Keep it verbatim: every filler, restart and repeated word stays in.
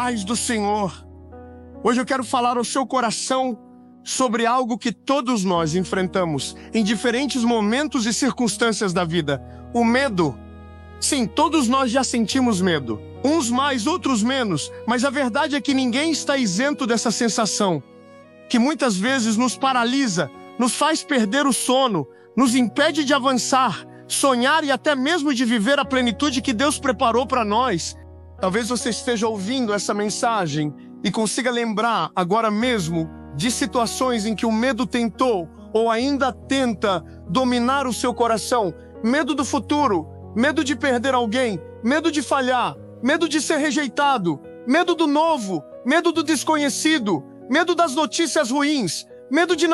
paz do Senhor. Hoje eu quero falar ao seu coração sobre algo que todos nós enfrentamos em diferentes momentos e circunstâncias da vida: o medo. Sim, todos nós já sentimos medo. Uns mais, outros menos, mas a verdade é que ninguém está isento dessa sensação, que muitas vezes nos paralisa, nos faz perder o sono, nos impede de avançar, sonhar e até mesmo de viver a plenitude que Deus preparou para nós. Talvez você esteja ouvindo essa mensagem e consiga lembrar agora mesmo de situações em que o medo tentou ou ainda tenta dominar o seu coração. Medo do futuro, medo de perder alguém, medo de falhar, medo de ser rejeitado, medo do novo, medo do desconhecido, medo das notícias ruins, medo de não